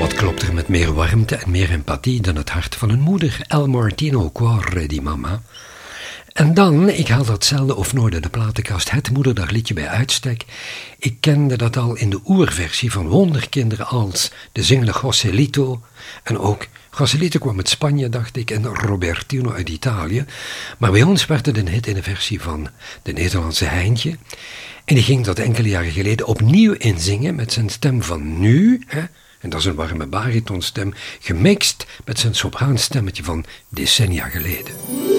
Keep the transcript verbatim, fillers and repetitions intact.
Wat klopt er met meer warmte en meer empathie dan het hart van een moeder? El Martino Cuore di Mama. En dan, ik haal dat zelden of nooit uit de platenkast, het moederdagliedje bij uitstek. Ik kende dat al in de oerversie van wonderkinderen als de zingende Joselito. En ook, Joselito kwam uit Spanje, dacht ik, en Robertino uit Italië. Maar bij ons werd het een hit in de versie van de Nederlandse Heintje. En die ging dat enkele jaren geleden opnieuw inzingen met zijn stem van nu, hè? En dat is een warme baritonstem, gemixt met zijn sopraanstemmetje van decennia geleden.